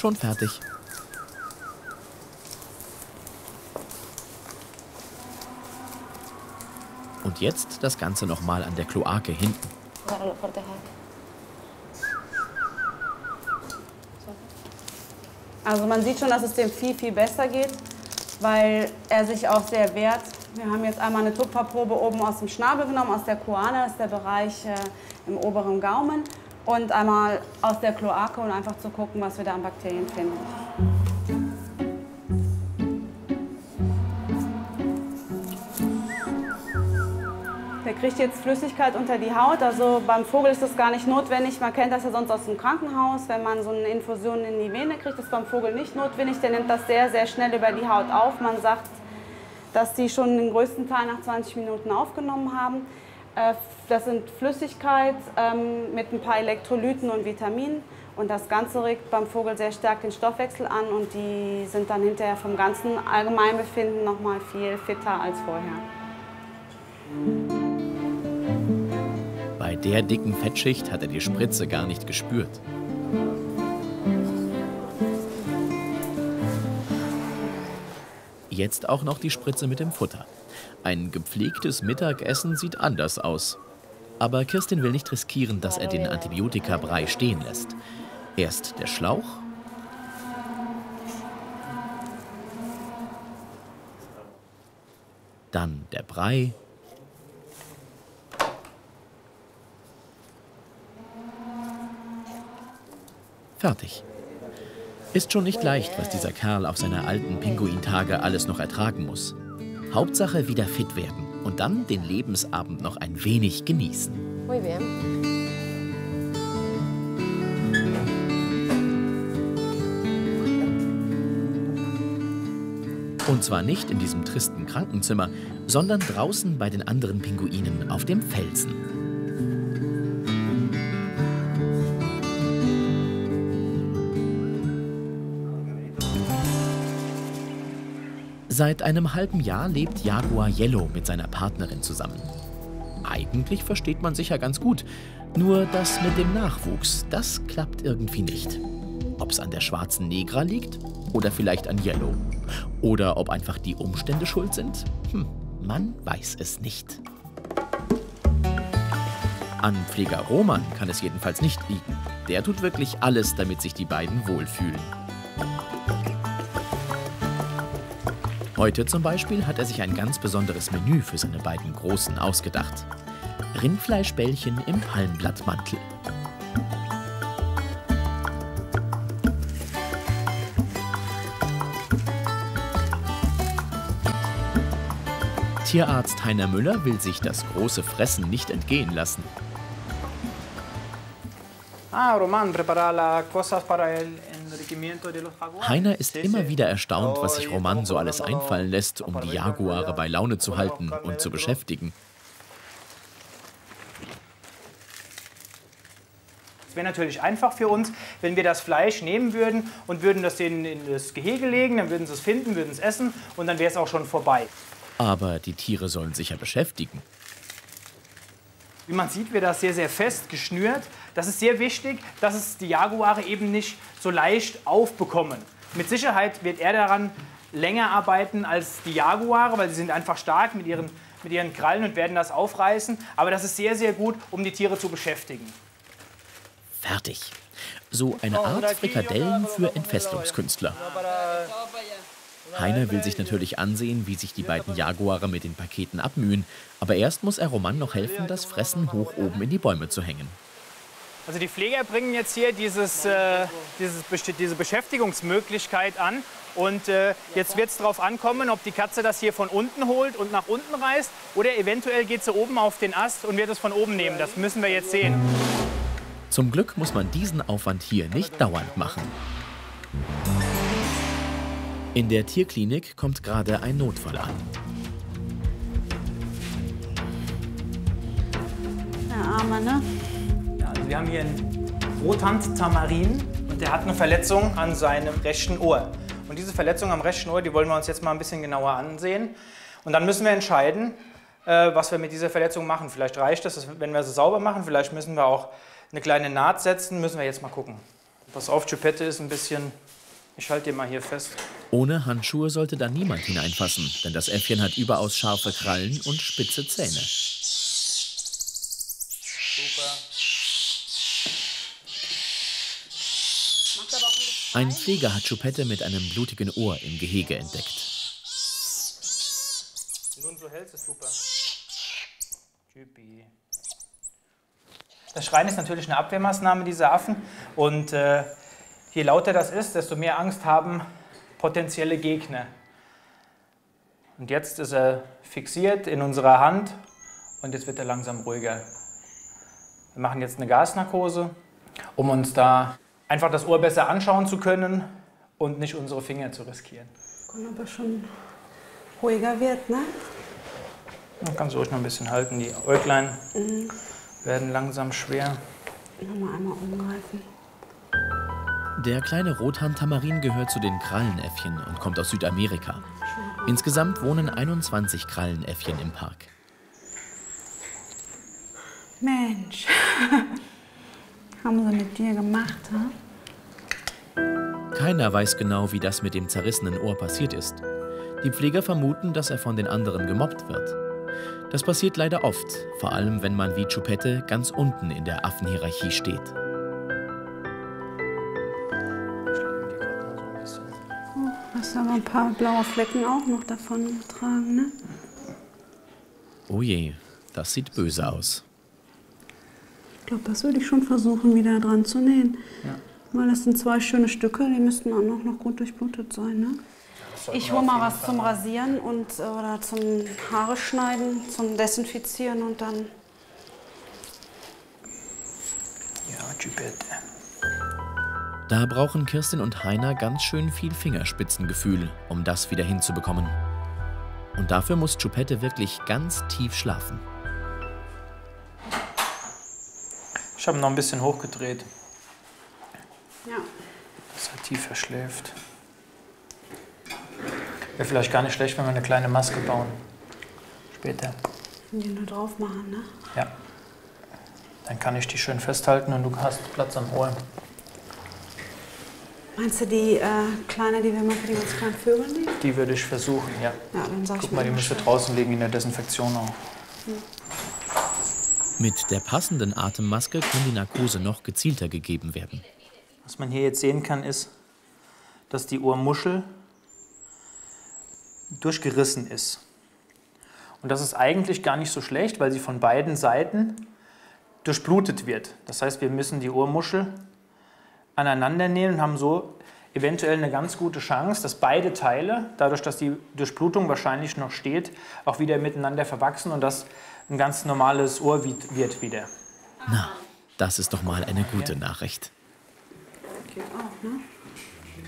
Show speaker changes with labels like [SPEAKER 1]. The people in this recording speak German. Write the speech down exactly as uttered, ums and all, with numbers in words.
[SPEAKER 1] schon fertig. Und jetzt das Ganze nochmal an der Kloake hinten.
[SPEAKER 2] Also man sieht schon, dass es dem viel, viel besser geht, weil er sich auch sehr wehrt. Wir haben jetzt einmal eine Tupferprobe oben aus dem Schnabel genommen, aus der Choana, das ist der Bereich äh, im oberen Gaumen. Und einmal aus der Kloake, um einfach zu gucken, was wir da an Bakterien finden. Der kriegt jetzt Flüssigkeit unter die Haut, also beim Vogel ist das gar nicht notwendig. Man kennt das ja sonst aus dem Krankenhaus, wenn man so eine Infusion in die Vene kriegt, ist beim Vogel nicht notwendig. Der nimmt das sehr, sehr schnell über die Haut auf. Man sagt, dass die schon den größten Teil nach zwanzig Minuten aufgenommen haben. Das sind Flüssigkeit mit ein paar Elektrolyten und Vitaminen. Und das Ganze regt beim Vogel sehr stark den Stoffwechsel an und die sind dann hinterher vom ganzen Allgemeinbefinden noch mal viel fitter als vorher.
[SPEAKER 1] Bei der dicken Fettschicht hat er die Spritze gar nicht gespürt. Jetzt auch noch die Spritze mit dem Futter. Ein gepflegtes Mittagessen sieht anders aus. Aber Kirstin will nicht riskieren, dass er den Antibiotikabrei stehen lässt. Erst der Schlauch. Dann der Brei. Fertig. Ist schon nicht leicht, was dieser Kerl auf seine alten Pinguintage alles noch ertragen muss. Hauptsache wieder fit werden und dann den Lebensabend noch ein wenig genießen.
[SPEAKER 3] Muy bien.
[SPEAKER 1] Und zwar nicht in diesem tristen Krankenzimmer, sondern draußen bei den anderen Pinguinen auf dem Felsen. Seit einem halben Jahr lebt Jaguar Yellow mit seiner Partnerin zusammen. Eigentlich versteht man sich ja ganz gut, nur das mit dem Nachwuchs, das klappt irgendwie nicht. Ob es an der schwarzen Negra liegt oder vielleicht an Yellow. Oder ob einfach die Umstände schuld sind? Hm, man weiß es nicht. An Pfleger Roman kann es jedenfalls nicht liegen. Der tut wirklich alles, damit sich die beiden wohlfühlen. Heute zum Beispiel hat er sich ein ganz besonderes Menü für seine beiden Großen ausgedacht. Rindfleischbällchen im Palmblattmantel. Tierarzt Heiner Müller will sich das große Fressen nicht entgehen lassen. Heiner ist immer wieder erstaunt, was sich Roman so alles einfallen lässt, um die Jaguare bei Laune zu halten und zu beschäftigen.
[SPEAKER 4] Es wäre natürlich einfach für uns, wenn wir das Fleisch nehmen würden und würden das denen in das Gehege legen, dann würden sie es finden, würden es essen und dann wäre es auch schon vorbei.
[SPEAKER 1] Aber die Tiere sollen sich ja beschäftigen.
[SPEAKER 4] Wie man sieht, wird das sehr, sehr fest geschnürt. Das ist sehr wichtig, dass es die Jaguare eben nicht so leicht aufbekommen. Mit Sicherheit wird er daran länger arbeiten als die Jaguare, weil sie sind einfach stark mit ihren, mit ihren Krallen und werden das aufreißen. Aber das ist sehr, sehr gut, um die Tiere zu beschäftigen.
[SPEAKER 1] Fertig. So eine Art Frikadellen für Entfesselungskünstler. Heiner will sich natürlich ansehen, wie sich die beiden Jaguare mit den Paketen abmühen. Aber erst muss er Roman noch helfen, das Fressen hoch oben in die Bäume zu hängen.
[SPEAKER 4] Also die Pfleger bringen jetzt hier dieses, äh, dieses, diese Beschäftigungsmöglichkeit an. Und äh, jetzt wird es darauf ankommen, ob die Katze das hier von unten holt und nach unten reißt. Oder eventuell geht sie oben auf den Ast und wird es von oben nehmen. Das müssen wir jetzt sehen.
[SPEAKER 1] Zum Glück muss man diesen Aufwand hier nicht dauernd machen. In der Tierklinik kommt gerade ein Notfall an.
[SPEAKER 2] Der Arme, ne?
[SPEAKER 4] Ja, also wir haben hier einen Rothand Tamarin und der hat eine Verletzung an seinem rechten Ohr. Und diese Verletzung am rechten Ohr, die wollen wir uns jetzt mal ein bisschen genauer ansehen. Und dann müssen wir entscheiden, äh, was wir mit dieser Verletzung machen. Vielleicht reicht es, wenn wir sie sauber machen, vielleicht müssen wir auch eine kleine Naht setzen, müssen wir jetzt mal gucken. Pass auf, Chupette ist ein bisschen... Ich halte dir mal hier fest.
[SPEAKER 1] Ohne Handschuhe sollte da niemand hineinfassen, denn das Äffchen hat überaus scharfe Krallen und spitze Zähne.
[SPEAKER 4] Super.
[SPEAKER 1] Ein Pfleger hat Chupette mit einem blutigen Ohr im Gehege entdeckt.
[SPEAKER 4] Nun so hältst, ist super. Tschüppi. Das Schreien ist natürlich eine Abwehrmaßnahme dieser Affen. Und äh, je lauter das ist, desto mehr Angst haben potenzielle Gegner. Und jetzt ist er fixiert in unserer Hand und jetzt wird er langsam ruhiger. Wir machen jetzt eine Gasnarkose, um uns da einfach das Ohr besser anschauen zu können und nicht unsere Finger zu riskieren.
[SPEAKER 2] Wenn aber schon ruhiger wird, ne?
[SPEAKER 4] Man kann es ruhig noch ein bisschen halten. Die Äuglein mhm. werden langsam schwer.
[SPEAKER 2] Nochmal einmal umgreifen.
[SPEAKER 1] Der kleine Rothahn-Tamarin gehört zu den Krallenäffchen und kommt aus Südamerika. Insgesamt wohnen einundzwanzig Krallenäffchen im Park.
[SPEAKER 2] Mensch, haben sie mit dir gemacht, ha?
[SPEAKER 1] Keiner weiß genau, wie das mit dem zerrissenen Ohr passiert ist. Die Pfleger vermuten, dass er von den anderen gemobbt wird. Das passiert leider oft, vor allem wenn man wie Chupette ganz unten in der Affenhierarchie steht.
[SPEAKER 2] Oh, hast aber ein paar blaue Flecken auch noch davon getragen, ne?
[SPEAKER 1] Oh je, das sieht böse aus.
[SPEAKER 2] Ich glaube, das würde ich schon versuchen, wieder dran zu nähen.
[SPEAKER 4] Ja.
[SPEAKER 2] Weil das sind zwei schöne Stücke, die müssten auch noch, noch gut durchblutet sein, ne? Ich hole mal was zum Rasieren und, oder zum Haare schneiden, zum Desinfizieren und dann...
[SPEAKER 4] Ja, Chupette.
[SPEAKER 1] Da brauchen Kirstin und Heiner ganz schön viel Fingerspitzengefühl, um das wieder hinzubekommen. Und dafür muss Chupette wirklich ganz tief schlafen.
[SPEAKER 4] Ich habe noch ein bisschen hochgedreht,
[SPEAKER 2] Ja.
[SPEAKER 4] dass er tiefer schläft. Wäre vielleicht gar nicht schlecht, wenn wir eine kleine Maske bauen. Später.
[SPEAKER 2] Und die nur drauf machen, ne?
[SPEAKER 4] Ja. Dann kann ich die schön festhalten und du hast Platz am Ohr.
[SPEAKER 2] Meinst du die äh, kleine, die wir mal für die ganz kleinen Vögel nehmen?
[SPEAKER 4] Die würde ich versuchen, ja.
[SPEAKER 2] Ja, dann sag ich
[SPEAKER 4] Guck mal, die müsste draußen liegen in der Desinfektion auch.
[SPEAKER 2] Hm.
[SPEAKER 1] Mit der passenden Atemmaske kann die Narkose noch gezielter gegeben werden.
[SPEAKER 4] Was man hier jetzt sehen kann, ist, dass die Ohrmuschel durchgerissen ist. Und das ist eigentlich gar nicht so schlecht, weil sie von beiden Seiten durchblutet wird. Das heißt, wir müssen die Ohrmuschel aneinander nähen und haben so eventuell eine ganz gute Chance, dass beide Teile, dadurch, dass die Durchblutung wahrscheinlich noch steht, auch wieder miteinander verwachsen und das ein ganz normales Ohr wird wieder.
[SPEAKER 1] Na, das ist doch mal eine gute Nachricht.
[SPEAKER 2] Geht auch, ne?